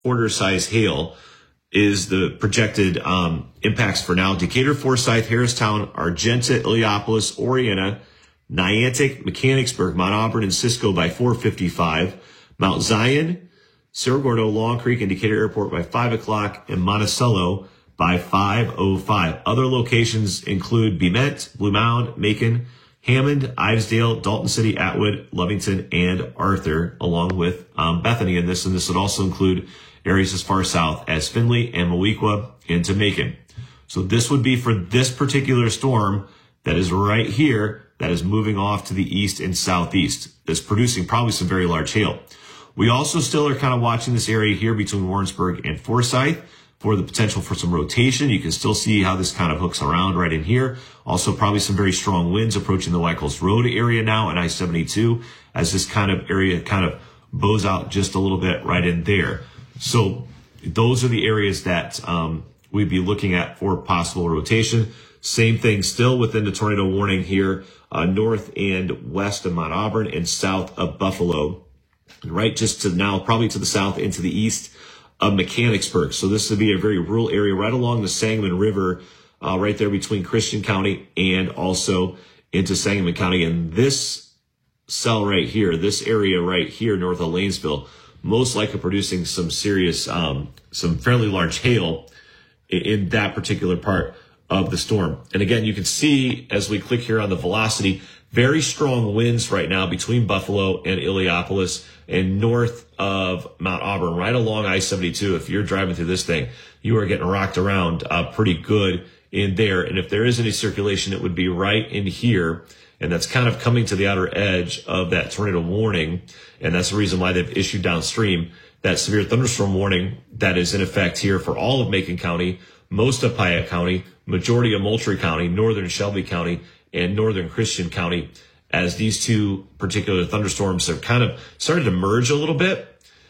quarter-size hail is the projected impacts for now. Decatur, Forsyth, Harristown, Argenta, Illiopolis, Oriana, Niantic, Mechanicsburg, Mount Auburn, and Cisco by 4:55. Mount Zion, Cerro Gordo, Long Creek, and Decatur Airport by 5 o'clock, and Monticello by 5:05. Other locations include Bement, Blue Mound, Macon, Hammond, Ivesdale, Dalton City, Atwood, Lovington, and Arthur, along with Bethany in this. And this would also include areas as far south as Findlay and Moweaqua into Macon. So this would be for this particular storm that is right here, that is moving off to the east and southeast. That's producing probably some very large hail. We also still are kind of watching this area here between Warrensburg and Forsyth for the potential for some rotation. You can still see how this kind of hooks around right in here. Also probably some very strong winds approaching the White Coast Road area now and I-72 as this kind of area kind of bows out just a little bit right in there. So those are the areas that we'd be looking at for possible rotation. Same thing still within the tornado warning here, north and west of Mount Auburn and south of Buffalo. Right just to now, probably to the south and to the east of Mechanicsburg. So this would be a very rural area right along the Sangamon River, right there between Christian County and also into Sangamon County. And this cell right here, this area right here north of Lanesville, most likely producing some serious, some fairly large hail in that particular part of the storm. And again, you can see as we click here on the velocity, very strong winds right now between Buffalo and Illiopolis and north of Mount Auburn, right along I-72. If you're driving through this thing, you are getting rocked around pretty good in there. And if there is any circulation, it would be right in here. And that's kind of coming to the outer edge of that tornado warning. And that's the reason why they've issued downstream that severe thunderstorm warning that is in effect here for all of Macon County, most of Piatt County, majority of Moultrie County, northern Shelby County, and northern Christian County, as these two particular thunderstorms have kind of started to merge a little bit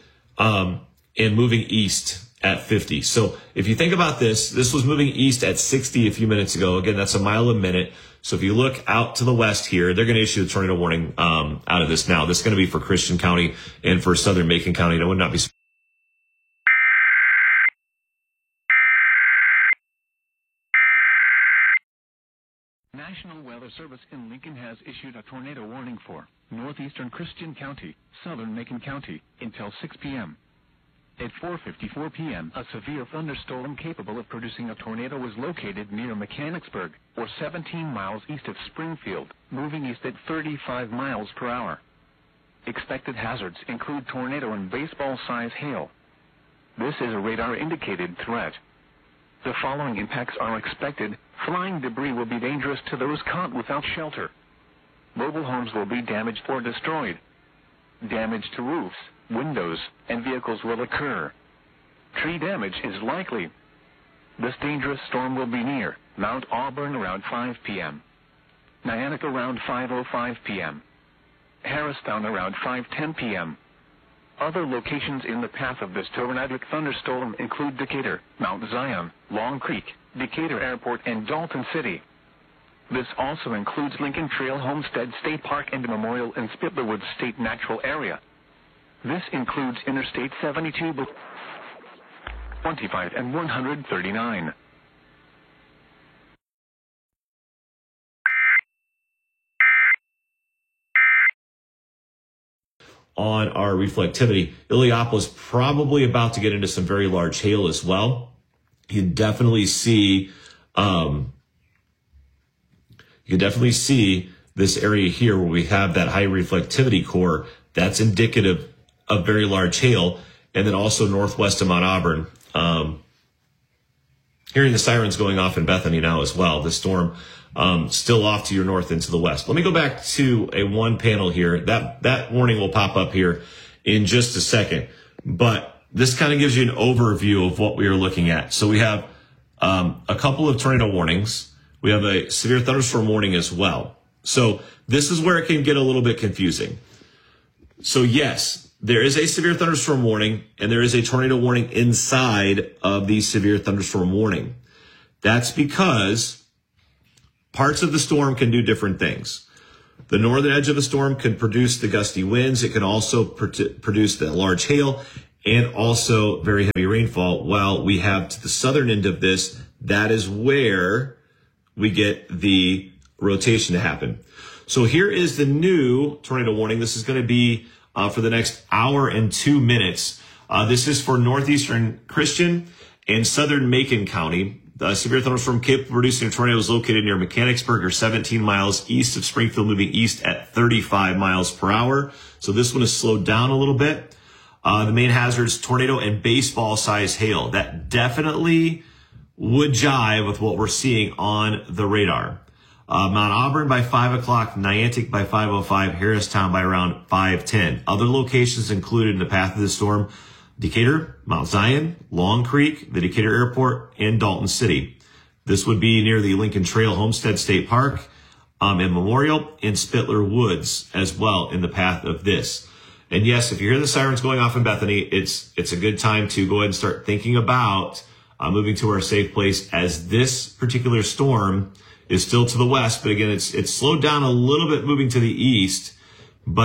and moving east at 50. So if you think about this was moving east at 60 a few minutes ago. Again, that's a mile a minute. So if you look out to the west here, they're going to issue a tornado warning out of this now. This is going to be for Christian County and for southern Macon County. That would not be. National Weather Service in Lincoln has issued a tornado warning for northeastern Christian County, southern Macon County, until 6 p.m. At 4:54 p.m., a severe thunderstorm capable of producing a tornado was located near Mechanicsburg, or 17 miles east of Springfield, moving east at 35 miles per hour. Expected hazards include tornado and baseball-size hail. This is a radar-indicated threat. The following impacts are expected. Flying debris will be dangerous to those caught without shelter. Mobile homes will be damaged or destroyed. Damage to roofs, windows, and vehicles will occur. Tree damage is likely. This dangerous storm will be near Mount Auburn around 5 p.m., Niantic around 5:05 p.m., Harristown around 5:10 p.m. Other locations in the path of this tornadic thunderstorm include Decatur, Mount Zion, Long Creek, Decatur Airport, and Dalton City. This also includes Lincoln Trail Homestead State Park and Memorial and Spittlerwoods State Natural Area. This includes Interstate 72, 25, and 139. On our reflectivity, Illiopolis probably about to get into some very large hail as well. You can definitely see, this area here where we have that high reflectivity core. That's indicative of very large hail. And then also northwest of Mount Auburn. Hearing the sirens going off in Bethany now as well. The storm still off to your north and to the west. Let me go back to a one panel here. That warning will pop up here in just a second. But this kind of gives you an overview of what we are looking at. So we have a couple of tornado warnings. We have a severe thunderstorm warning as well. So this is where it can get a little bit confusing. So yes, there is a severe thunderstorm warning and there is a tornado warning inside of the severe thunderstorm warning. That's because parts of the storm can do different things. The northern edge of the storm can produce the gusty winds. It can also produce the large hail. and also very heavy rainfall. While we have to the southern end of this, that is where we get the rotation to happen. So here is the new tornado warning. This is going to be for the next hour and 2 minutes. This is for northeastern Christian and southern Macon County. The severe thunderstorm capable of producing a tornado is located near Mechanicsburg, or 17 miles east of Springfield, moving east at 35 miles per hour. So this one has slowed down a little bit. The main hazards, tornado and baseball size hail. That definitely would jive with what we're seeing on the radar. Mount Auburn by 5 o'clock, Niantic by 5:05, Harristown by around 5:10. Other locations included in the path of the storm: Decatur, Mount Zion, Long Creek, the Decatur Airport, and Dalton City. This would be near the Lincoln Trail Homestead State Park, and Memorial, and Spittler Woods as well in the path of this. And yes, if you hear the sirens going off in Bethany, it's a good time to go ahead and start thinking about moving to our safe place, as this particular storm is still to the west. But again, it's slowed down a little bit moving to the east, but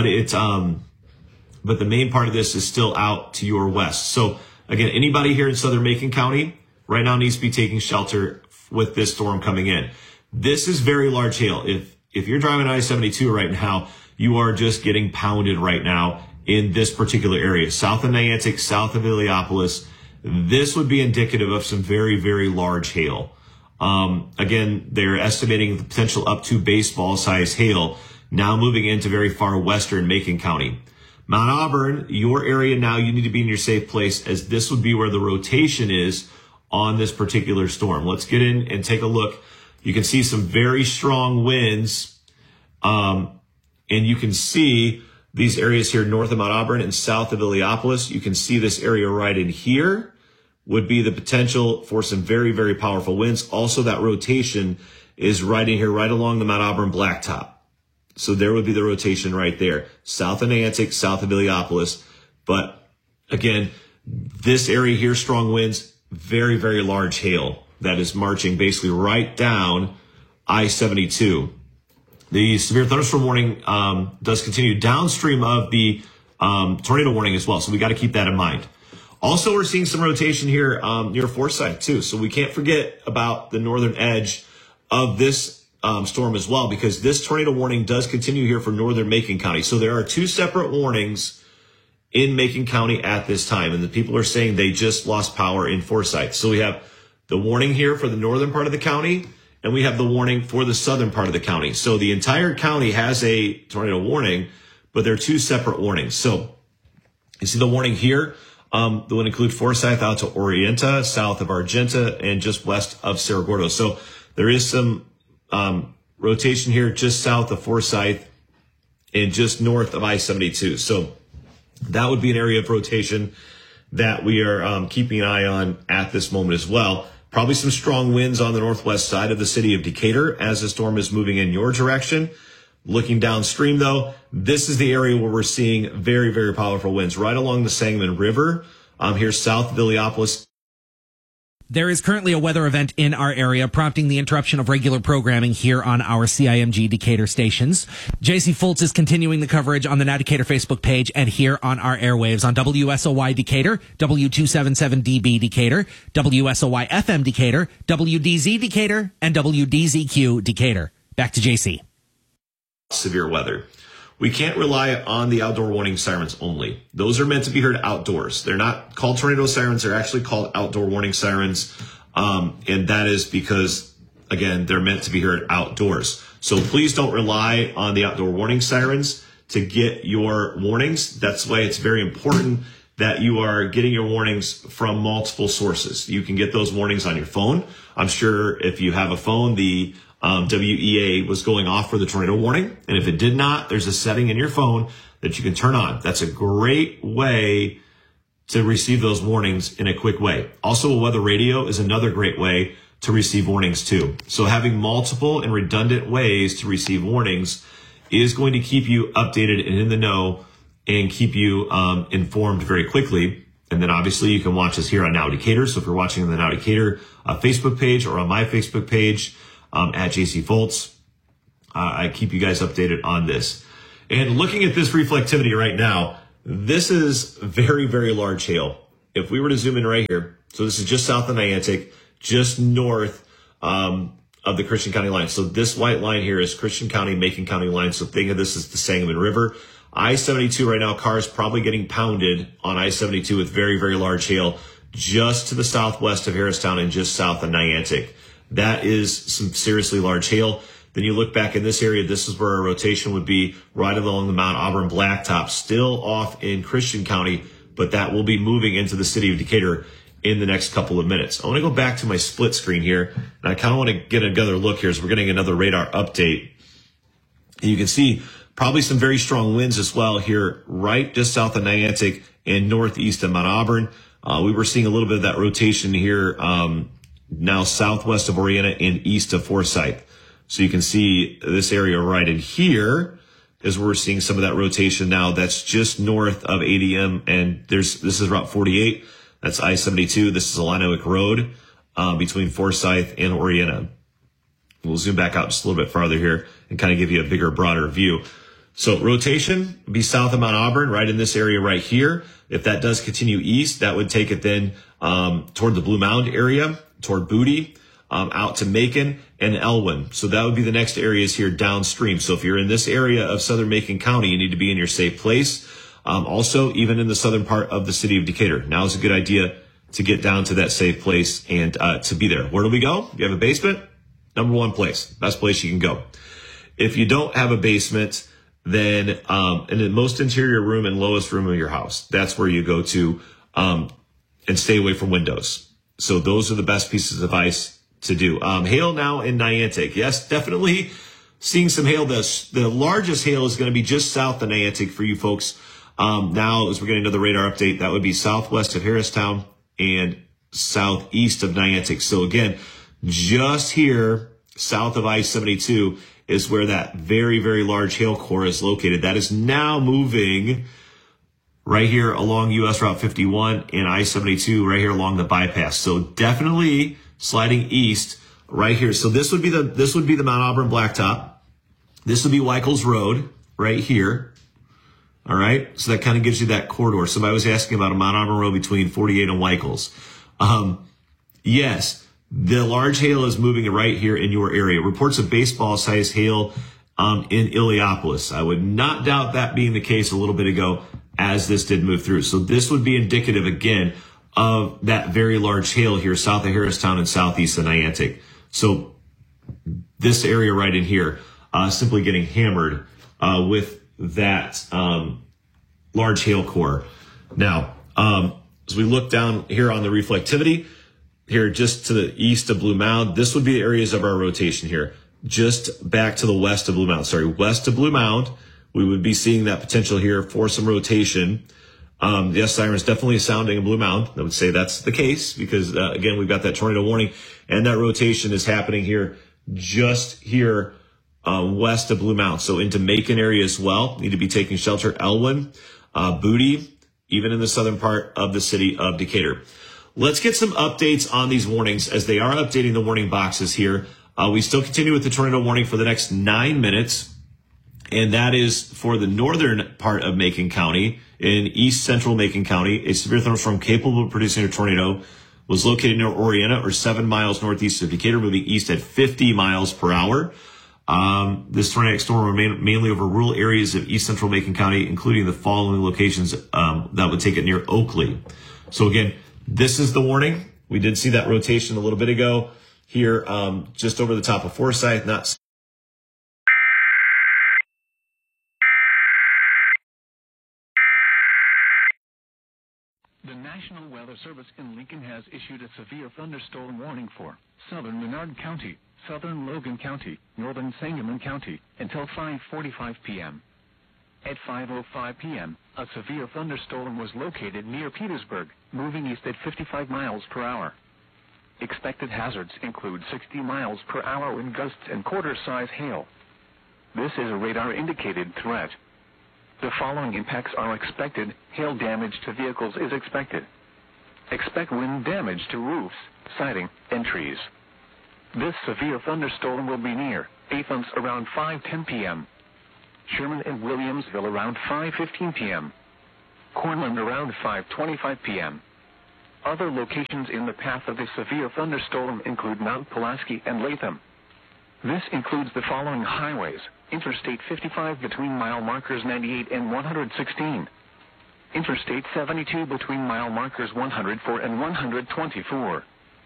but the main part of this is still out to your west. So again, anybody here in southern Macon County right now needs to be taking shelter with this storm coming in. This is very large hail. If you're driving I-72 right now, you are just getting pounded right now in this particular area. South of Niantic, south of Illiopolis, this would be indicative of some very, very large hail. Again, they're estimating the potential up to baseball size hail now moving into very far western Macon County. Mount Auburn, your area now, you need to be in your safe place, as this would be where the rotation is on this particular storm. Let's get in and take a look. You can see some very strong winds, and you can see these areas here north of Mount Auburn and south of Illiopolis. You can see this area right in here would be the potential for some very, very powerful winds. Also, that rotation is right in here, right along the Mount Auburn blacktop. So there would be the rotation right there, south of Niantic, south of Illiopolis. But again, this area here, strong winds, very, very large hail that is marching basically right down I-72. The severe thunderstorm warning does continue downstream of the tornado warning as well. So we got to keep that in mind. Also, we're seeing some rotation here near Forsyth too. So we can't forget about the northern edge of this storm as well, because this tornado warning does continue here for northern Macon County. So there are two separate warnings in Macon County at this time, and the people are saying they just lost power in Forsyth. So we have the warning here for the northern part of the county, and we have the warning for the southern part of the county. So the entire county has a tornado warning, but they're two separate warnings. So you see the warning here, the one include Forsyth out to Orienta, south of Argenta, and just west of Cerro Gordo. So there is some rotation here just south of Forsyth and just north of I-72. So that would be an area of rotation that we are keeping an eye on at this moment as well. Probably some strong winds on the northwest side of the city of Decatur as the storm is moving in your direction. Looking downstream, though, this is the area where we're seeing very, very powerful winds right along the Sangamon River here south of Illiopolis. There is currently a weather event in our area, prompting the interruption of regular programming here on our CIMG Decatur stations. JC Fultz is continuing the coverage on the Now Decatur Facebook page and here on our airwaves on WSOY Decatur, W277DB Decatur, WSOY FM Decatur, WDZ Decatur, and WDZQ Decatur. Back to JC. Severe weather. We can't rely on the outdoor warning sirens only. Those are meant to be heard outdoors. They're not called tornado sirens. They're actually called outdoor warning sirens. And that is because, again, they're meant to be heard outdoors. So please don't rely on the outdoor warning sirens to get your warnings. That's why it's very important that you are getting your warnings from multiple sources. You can get those warnings on your phone. I'm sure if you have a phone, the WEA was going off for the tornado warning. And if it did not, there's a setting in your phone that you can turn on. That's a great way to receive those warnings in a quick way. Also, a weather radio is another great way to receive warnings too. So having multiple and redundant ways to receive warnings is going to keep you updated and in the know and keep you informed very quickly. And then obviously you can watch us here on Now Decatur. So if you're watching on the Now Decatur Facebook page or on my Facebook page, at JC Fultz. I keep you guys updated on this. And looking at this reflectivity right now, This is very, very large hail. If we were to zoom in right here, so this is just south of Niantic, just north of the Christian County line. So this white line here is Christian County, Macon County line. So think of this as the Sangamon River. I-72 right now, cars probably getting pounded on I-72 with very, very large hail just to the southwest of Harristown and just south of Niantic. That is some seriously large hail. Then you look back in this area, this is where our rotation would be right along the Mount Auburn Blacktop, still off in Christian County, but that will be moving into the city of Decatur in the next couple of minutes. I want to go back to my split screen here, and I kind of want to get another look here as we're getting another radar update. And you can see probably some very strong winds as well here, right just south of Niantic and northeast of Mount Auburn. We were seeing a little bit of that rotation here now southwest of Oriena and east of Forsyth. So you can see this area right in here is where we're seeing some of that rotation now. That's just north of ADM, and this is Route 48. That's I-72. This is Illinois Road between Forsyth and Oriena. We'll zoom back out just a little bit farther here and kind of give you a bigger, broader view. So rotation would be south of Mount Auburn, right in this area right here. If that does continue east, that would take it then toward the Blue Mound area, toward Booty, out to Macon and Elwyn. So that would be the next areas here downstream. So if you're in this area of southern Macon County, you need to be in your safe place. Also, even in the southern part of the city of Decatur. Now is a good idea to get down to that safe place and to be there. Where do we go? You have a basement? Number one place. Best place you can go. If you don't have a basement, then in the most interior room and lowest room of your house, that's where you go to and stay away from windows. So those are the best pieces of ice to do. Hail now in Niantic. Yes, definitely seeing some hail. The largest hail is going to be just south of Niantic for you folks. Now, as we're getting another radar update, that would be southwest of Harristown and southeast of Niantic. So again, just here, south of I-72 is where that very, very large hail core is located. That is now moving right here along US Route 51 and I-72 right here along the bypass. So definitely sliding east right here. So this would be the Mount Auburn Blacktop. This would be Weichels Road right here. All right. So that kind of gives you that corridor. Somebody was asking about a Mount Auburn Road between 48 and Weichels. Yes, the large hail is moving right here in your area. Reports of baseball-sized hail in Illiopolis. I would not doubt that being the case a little bit ago as this did move through. So this would be indicative, again, of that very large hail here south of Harristown and southeast of Niantic. So this area right in here simply getting hammered with that large hail core. Now, as we look down here on the reflectivity, here just to the east of Blue Mound, this would be the areas of our rotation here. Just back to the west of Blue Mound. Sorry, west of Blue Mound, we would be seeing that potential here for some rotation. Yes, sirens definitely sounding in Blue Mound. I would say that's the case because, again, we've got that tornado warning, and that rotation is happening here, just here west of Blue Mound. So into Macon area as well. Need to be taking shelter. Elwyn, Booty, even in the southern part of the city of Decatur. Let's get some updates on these warnings as they are updating the warning boxes here. We still continue with the tornado warning for the next 9 minutes, and that is for the northern part of Macon County. In east central Macon County, a severe thunderstorm capable of producing a tornado was located near Oriena, or 7 miles northeast of Decatur, moving east at 50 miles per hour. This tornadic storm remained mainly over rural areas of east central Macon County, including the following locations that would take it near Oakley. So again, this is the warning. We did see that rotation a little bit ago here, just over the top of Forsyth. The National Weather Service in Lincoln has issued a severe thunderstorm warning for southern Menard County, southern Logan County, northern Sangamon County until 5:45 p.m. At 5:05 p.m., a severe thunderstorm was located near Petersburg, moving east at 55 miles per hour. Expected hazards include 60 miles per hour wind gusts and quarter-size hail. This is a radar-indicated threat. The following impacts are expected. Hail damage to vehicles is expected. Expect wind damage to roofs, siding, and trees. This severe thunderstorm will be near Athens around 5:10 p.m. Sherman and Williamsville around 5:15 p.m. Cornland around 5:25 p.m. Other locations in the path of this severe thunderstorm include Mount Pulaski and Latham. This includes the following highways: Interstate 55 between mile markers 98 and 116. Interstate 72 between mile markers 104 and 124.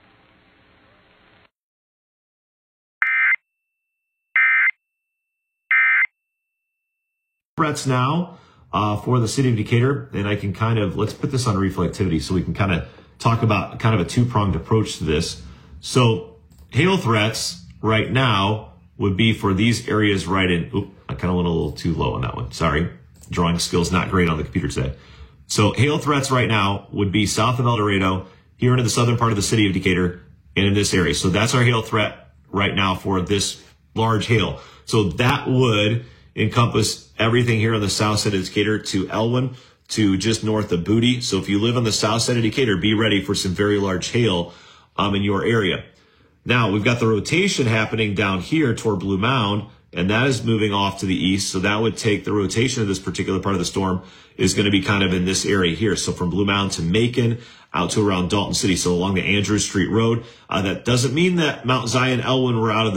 Threats now for the city of Decatur, and I can let's put this on reflectivity so we can kind of talk about kind of a two-pronged approach to this. So hail threats right now would be for these areas right in, I kind of went a little too low on that one. Sorry. Drawing skills not great on the computer today. So hail threats right now would be south of El Dorado, here into the southern part of the city of Decatur, and in this area. So that's our hail threat right now for this large hail. So that would encompass everything here on the south side of Decatur to Elwyn, to just north of Booty. So if you live on the south side of Decatur, be ready for some very large hail in your area. Now, we've got the rotation happening down here toward Blue Mound, and that is moving off to the east. So that would take the rotation of this particular part of the storm is going to be kind of in this area here. So from Blue Mound to Macon, out to around Dalton City. So along the Andrews Street Road. That doesn't mean that Mount Zion, Elwyn, we're out of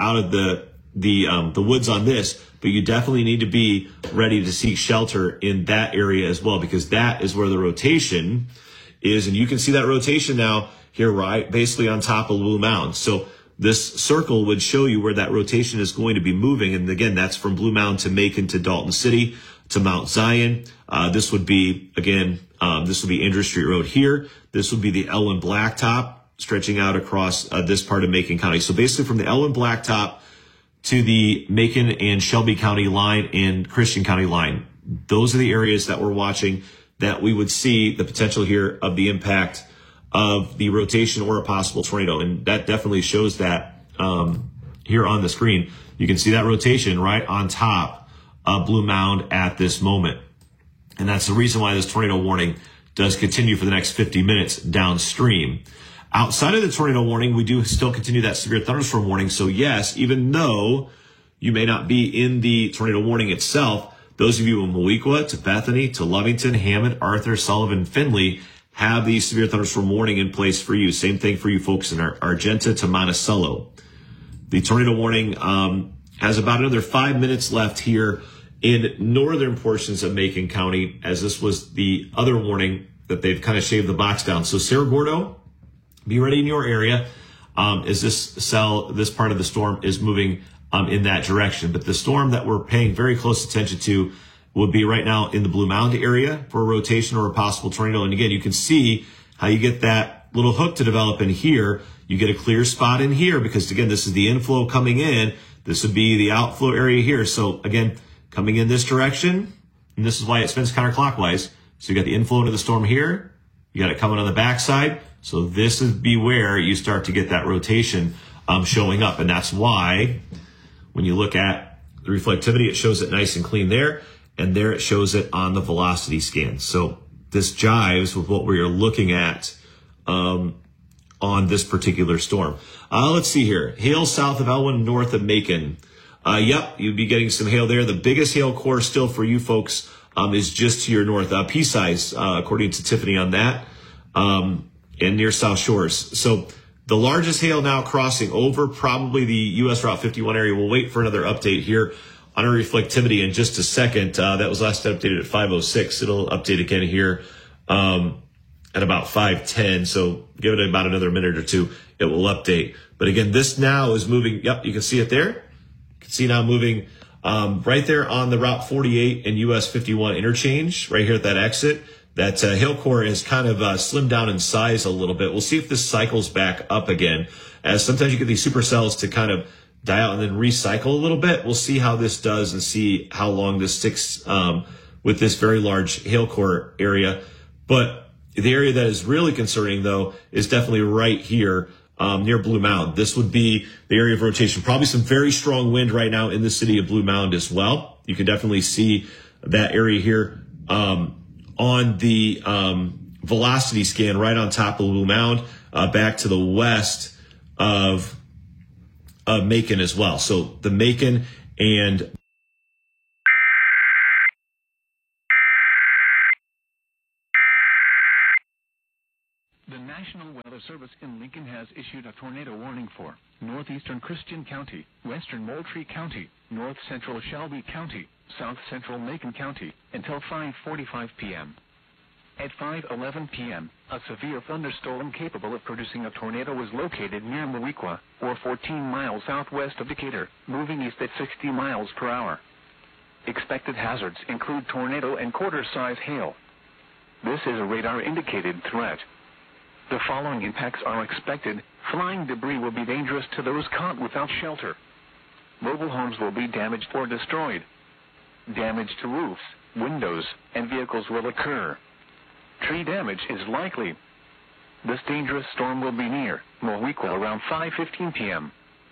the woods on this, but you definitely need to be ready to seek shelter in that area as well, because that is where the rotation is. And you can see that rotation now here, right, basically on top of Blue Mound. So this circle would show you where that rotation is going to be moving. And again, that's from Blue Mound to Macon to Dalton City to Mount Zion. This would be, again, this would be Andrews Street Road here. This would be the Elwyn Blacktop stretching out across this part of Macon County. So basically from the Elwyn Blacktop to the Macon and Shelby County line and Christian County line. Those are the areas that we're watching that we would see the potential here of the impact of the rotation or a possible tornado. And that definitely shows that here on the screen. You can see that rotation right on top of Blue Mound at this moment. And that's the reason why this tornado warning does continue for the next 50 minutes downstream. Outside of the tornado warning, we do still continue that severe thunderstorm warning. So yes, even though you may not be in the tornado warning itself, those of you in Moweaqua to Bethany to Lovington, Hammond, Arthur, Sullivan, Findlay have the severe thunderstorm warning in place for you. Same thing for you folks in Argenta to Monticello. The tornado warning has about another 5 minutes left here in northern portions of Macon County, as this was the other warning that they've kind of shaved the box down. So Cerro Gordo, be ready in your area as this part of the storm is moving in that direction. But the storm that we're paying very close attention to would be right now in the Blue Mound area for a rotation or a possible tornado. And again, you can see how you get that little hook to develop in here. You get a clear spot in here because, again, this is the inflow coming in. This would be the outflow area here. So again, coming in this direction, and this is why it spins counterclockwise. So you got the inflow into the storm here. You got it coming on the backside. So this is be where you start to get that rotation showing up. And that's why when you look at the reflectivity, it shows it nice and clean there. And there it shows it on the velocity scan. So this jives with what we're looking at on this particular storm. Let's see here. Hail south of Elwyn, north of Macon. Yep, you'd be getting some hail there. The biggest hail core still for you folks is just to your north. Pea-size, according to Tiffany on that, and near South Shores. So the largest hail now crossing over probably the U.S. Route 51 area. We'll wait for another update here on our reflectivity in just a second. That was last updated at 5:06. It'll update again here at about 5:10. So give it about another minute or two. It will update. But again, this now is moving. Yep, you can see it there. You can see now moving right there on the Route 48 and US 51 interchange, right here at that exit. That hail core is kind of slimmed down in size a little bit. We'll see if this cycles back up again, as sometimes you get these supercells to kind of die out and then recycle a little bit. We'll see how this does and see how long this sticks with this very large hail core area. But the area that is really concerning, though, is definitely right here near Blue Mound. This would be the area of rotation. Probably some very strong wind right now in the city of Blue Mound as well. You can definitely see that area here on the velocity scan right on top of Blue Mound, back to the west of Macon as well. So the Macon and Weather Service in Lincoln has issued a tornado warning for northeastern Christian County, western Moultrie County, north central Shelby County, south central Macon County, until 5:45 p.m. At 5:11 p.m., a severe thunderstorm capable of producing a tornado was located near Moweaqua, or 14 miles southwest of Decatur, moving east at 60 miles per hour. Expected hazards include tornado and quarter-size hail. This is a radar-indicated threat. The following impacts are expected. Flying debris will be dangerous to those caught without shelter. Mobile homes will be damaged or destroyed. Damage to roofs, windows, and vehicles will occur. Tree damage is likely. This dangerous storm will be near Moweaqua around 5:15 p.m.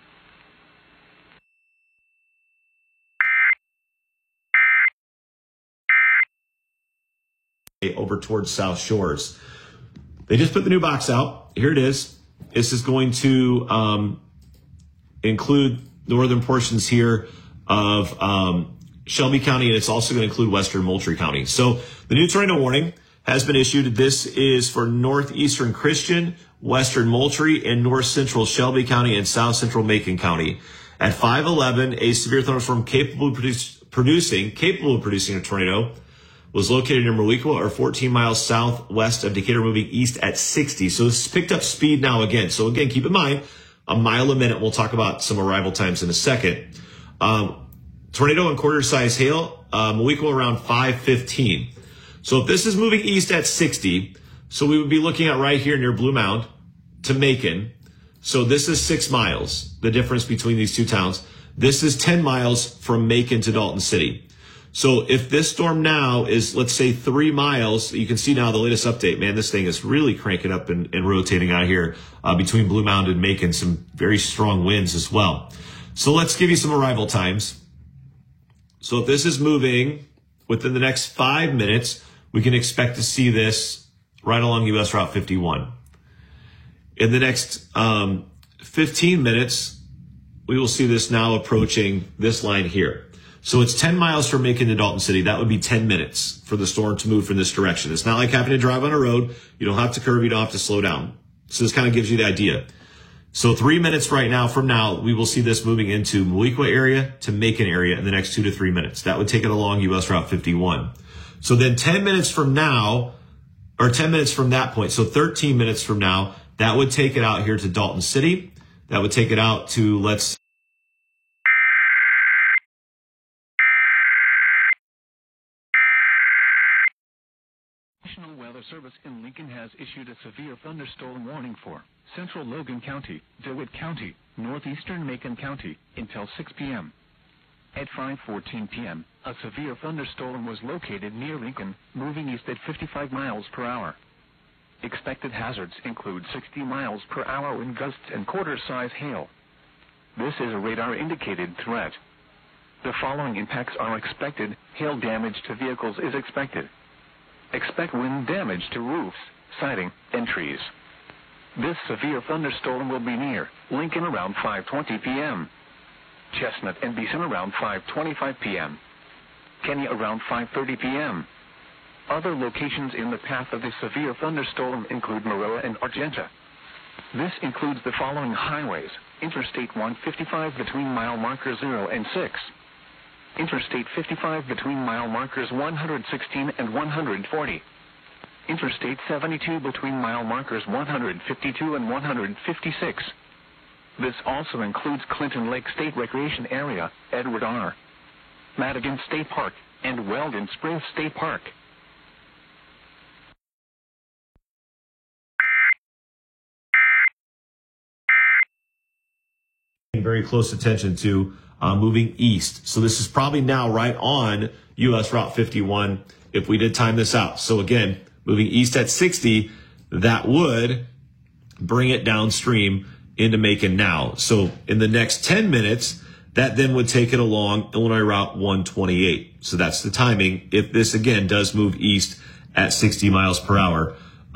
Over towards South Shores. They just put the new box out. Here it is. This is going to include northern portions here of Shelby County, and it's also going to include western Moultrie County. So the new tornado warning has been issued. This is for northeastern Christian, western Moultrie, and north central Shelby County and south central Macon County. At 5:11, a severe thunderstorm capable of producing a tornado was located in Moweaqua, or 14 miles southwest of Decatur, moving east at 60. So this has picked up speed now again. So again, keep in mind, a mile a minute. We'll talk about some arrival times in a second. Tornado and quarter-size hail, Moweaqua around 5:15. So if this is moving east at 60, so we would be looking at right here near Blue Mound to Macon. So this is 6 miles, the difference between these two towns. This is 10 miles from Macon to Dalton City. So if this storm now is, let's say, 3 miles, you can see now the latest update, man, this thing is really cranking up and rotating out here between Blue Mound and Macon, some very strong winds as well. So let's give you some arrival times. So if this is moving within the next 5 minutes, we can expect to see this right along US Route 51. In the next 15 minutes, we will see this now approaching this line here. So it's 10 miles from Macon to Dalton City. That would be 10 minutes for the storm to move from this direction. It's not like having to drive on a road. You don't have to curve. You don't have to slow down. So this kind of gives you the idea. So 3 minutes right now from now, we will see this moving into Moweaqua area to Macon area in the next 2 to 3 minutes. That would take it along US Route 51. So then 10 minutes from now, or 10 minutes from that point, so 13 minutes from now, that would take it out here to Dalton City. That would take it out to, National Weather Service in Lincoln has issued a severe thunderstorm warning for central Logan County, DeWitt County, northeastern Macon County, until 6 p.m. At 5:14 p.m., a severe thunderstorm was located near Lincoln, moving east at 55 miles per hour. Expected hazards include 60 miles per hour wind gusts and quarter-size hail. This is a radar-indicated threat. The following impacts are expected. Hail damage to vehicles is expected. Expect wind damage to roofs, siding, and trees. This severe thunderstorm will be near Lincoln around 5:20 p.m. Chestnut and Beeson around 5:25 p.m. Kenya around 5:30 p.m. Other locations in the path of this severe thunderstorm include Maroa and Argenta. This includes the following highways: Interstate 155 between mile markers 0 and 6. Interstate 55 between mile markers 116 and 140. Interstate 72 between mile markers 152 and 156. This also includes Clinton Lake State Recreation Area, Edward R. Madigan State Park, and Weldon Springs State Park. Very close attention to moving east. So this is probably now right on US Route 51 if we did time this out. So again, moving east at 60, that would bring it downstream into Macon now. So in the next 10 minutes, that then would take it along Illinois Route 128. So that's the timing if this again does move east at 60 miles per hour.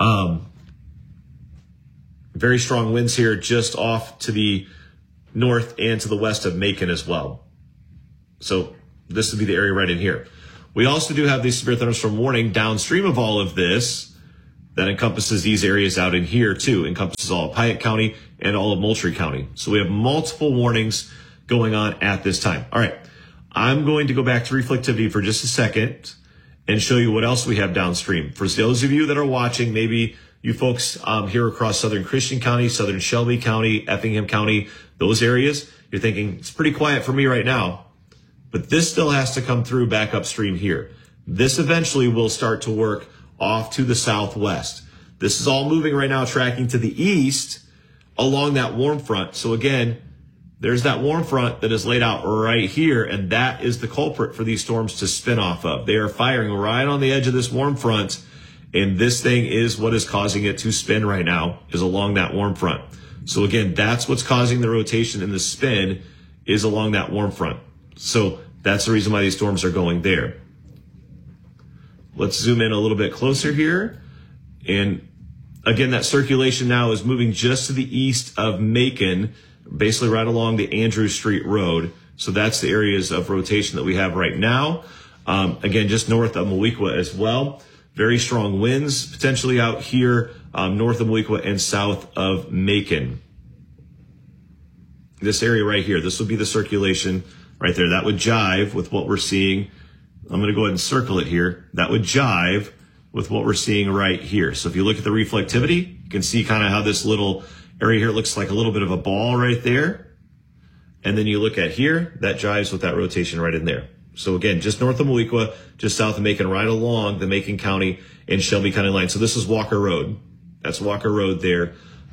Very strong winds here just off to the north and to the west of Macon as well. So this would be the area right in here. We also do have the severe thunderstorm warning downstream of all of this that encompasses these areas out in here too, encompasses all of Piatt County and all of Moultrie County. So we have multiple warnings going on at this time. All right, I'm going to go back to reflectivity for just a second and show you what else we have downstream. For those of you that are watching, maybe you folks here across Southern Christian County, Southern Shelby County, Effingham County, those areas, you're thinking, it's pretty quiet for me right now. But this still has to come through back upstream here. This eventually will start to work off to the southwest. This is all moving right now, tracking to the east along that warm front. So again, there's that warm front that is laid out right here, and that is the culprit for these storms to spin off of. They are firing right on the edge of this warm front, and this thing is what is causing it to spin right now, is along that warm front. So again, that's what's causing the rotation and the spin is along that warm front. So that's the reason why these storms are going there. Let's zoom in a little bit closer here. And again, that circulation now is moving just to the east of Macon, basically right along the Andrew Street Road. So that's the areas of rotation that we have right now. Again, just north of Moweaqua as well. Very strong winds potentially out here north of Moweaqua and south of Macon. This area right here, this would be the circulation right there. That would jive with what we're seeing. I'm going to go ahead and circle it here. That would jive with what we're seeing right here. So if you look at the reflectivity, you can see kind of how this little area here looks like a little bit of a ball right there. And then you look at here, that jives with that rotation right in there. So again, just north of Moweaqua, just south of Macon, right along the Macon County and Shelby County line. So this is Walker Road. That's Walker Road there.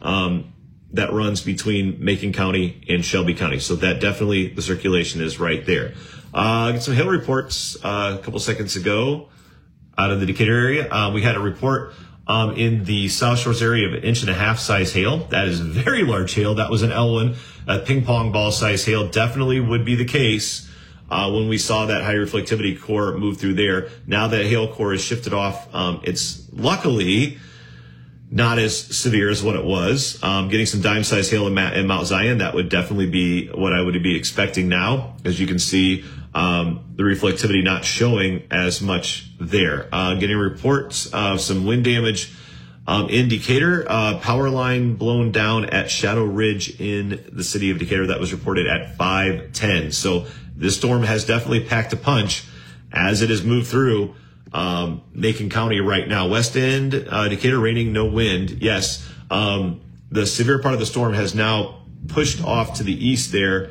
That runs between Macon County and Shelby County. So that definitely, the circulation is right there. Get some hail reports a couple seconds ago out of the Decatur area. We had a report in the South Shores area of 1.5 inch size hail. That is very large hail. That was an Elwyn, a ping pong ball size hail. Definitely would be the case when we saw that high reflectivity core move through there. Now that hail core is shifted off, it's luckily not as severe as what it was. Getting some dime size hail in Mount Zion, that would definitely be what I would be expecting now. As you can see, the reflectivity not showing as much there. Getting reports of some wind damage in Decatur. Power line blown down at Shadow Ridge in the city of Decatur. That was reported at 5:10. So this storm has definitely packed a punch as it has moved through Macon County right now. West End, Decatur raining, no wind. Yes, the severe part of the storm has now pushed off to the east there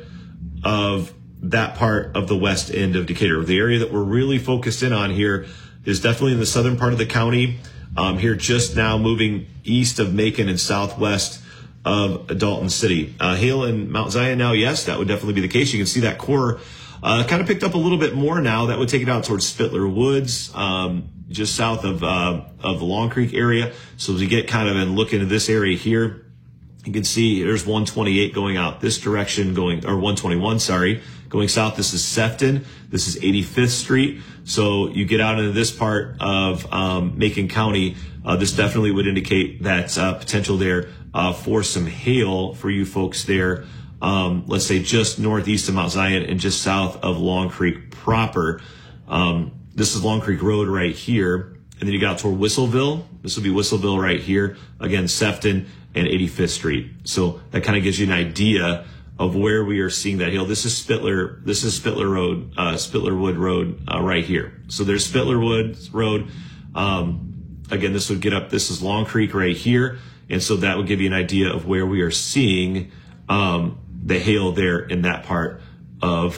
of that part of the west end of Decatur. The area that we're really focused in on here is definitely in the southern part of the county. Here just now moving east of Macon and southwest of Dalton City. Hail in Mount Zion now, yes, that would definitely be the case. You can see that core kind of picked up a little bit more now. That would take it out towards Spittler Woods, just south of the Long Creek area. So as we get kind of and look into this area here, you can see there's 128 going out this direction, or 121, sorry, going south. This is Sefton. This is 85th Street. So you get out into this part of Macon County. This definitely would indicate that potential there for some hail for you folks there. Let's say just northeast of Mount Zion and just south of Long Creek proper. This is Long Creek Road right here. And then you got toward Whistleville. This will be Whistleville right here. Again, Sefton and 85th Street. So that kind of gives you an idea of where we are seeing that hail. This is Spittler. This is Spittler Road, Spittlerwood Road right here. So there's Spittlerwood Road. Again, this would get up. This is Long Creek right here. And so that would give you an idea of where we are seeing the hail there in that part of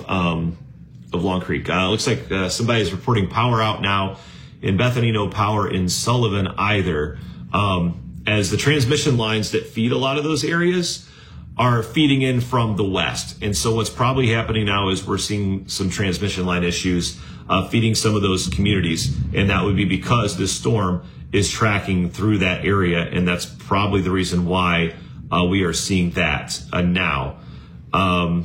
Long Creek. Looks like somebody is reporting power out now in Bethany. No power in Sullivan either. As the transmission lines that feed a lot of those areas are feeding in from the west. And so what's probably happening now is we're seeing some transmission line issues feeding some of those communities. And that would be because this storm is tracking through that area. And that's probably the reason why we are seeing that now. A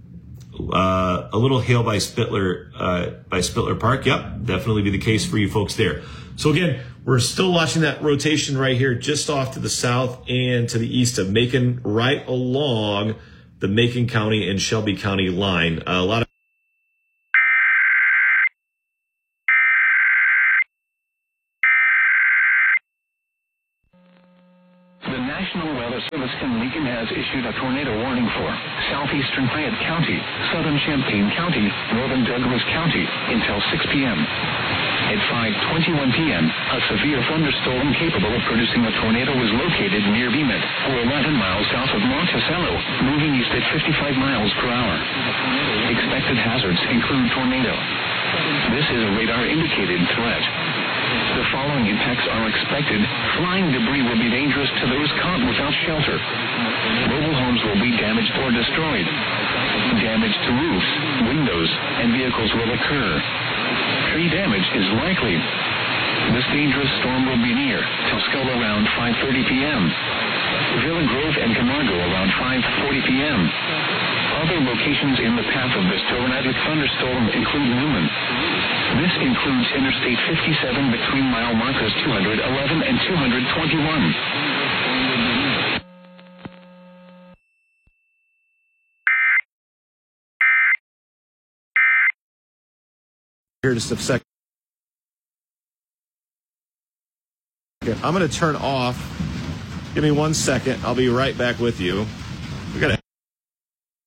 little hail by Spittler Park. Yep, definitely be the case for you folks there. So again, we're still watching that rotation right here, just off to the south and to the east of Macon, right along the Macon County and Shelby County line. A lot of Service in Lincoln has issued a tornado warning for southeastern Fayette County, southern Champaign County, northern Douglas County until 6 p.m. At 5:21 p.m., a severe thunderstorm capable of producing a tornado was located near Bemet, or 11 miles south of Monticello, moving east at 55 miles per hour. Expected hazards include tornado. This is a radar-indicated threat. The following impacts are expected. Flying debris will be dangerous to those caught without shelter. Mobile homes will be damaged or destroyed. Damage to roofs, windows, and vehicles will occur. Tree damage is likely. This dangerous storm will be near Tuscola around 5:30 p.m. Villa Grove and Camargo around 5:40 p.m. Other locations in the path of this tornadic thunderstorm include Newman. This includes Interstate 57 between mile markers 211 and 221. Here just a second. I'm going to turn off. Give me 1 second. I'll be right back with you.